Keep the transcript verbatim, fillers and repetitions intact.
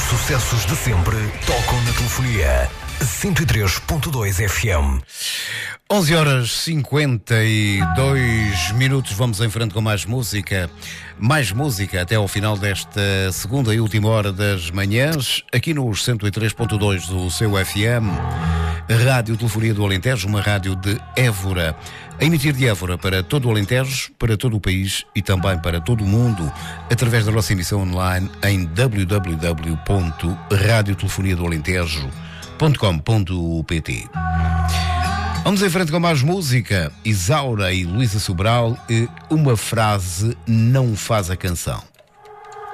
sucessos de sempre tocam na telefonia. cento e três ponto dois F M. onze horas e cinquenta e dois minutos, vamos em frente com mais música. Mais música até ao final desta segunda e última hora das manhãs, aqui nos cento e três ponto dois do seu F M. Rádio Telefonia do Alentejo, uma rádio de Évora. A emitir de Évora para todo o Alentejo, para todo o país e também para todo o mundo, através da nossa emissão online em w w w ponto radio telefonia do alentejo ponto com ponto p t. Vamos em frente com mais música. Isaura e Luísa Sobral, uma frase não faz a canção.